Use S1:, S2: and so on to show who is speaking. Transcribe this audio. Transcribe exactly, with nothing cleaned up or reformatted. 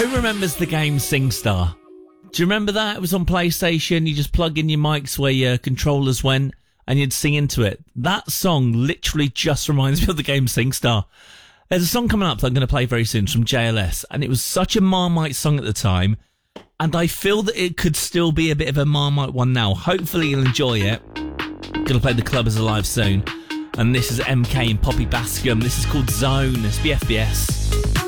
S1: Who remembers the game SingStar? Do you remember that? It was on PlayStation. You just plug in your mics where your controllers went and you'd sing into it. That song literally just reminds me of the game SingStar. There's a song coming up that I'm going to play very soon from J L S, and it was such a Marmite song at the time, and I feel that it could still be a bit of a Marmite one now. Hopefully you'll enjoy it. Going to play The Club is Alive soon. And this is M K and Poppy Bascom. This is called Zone. It's B F B S.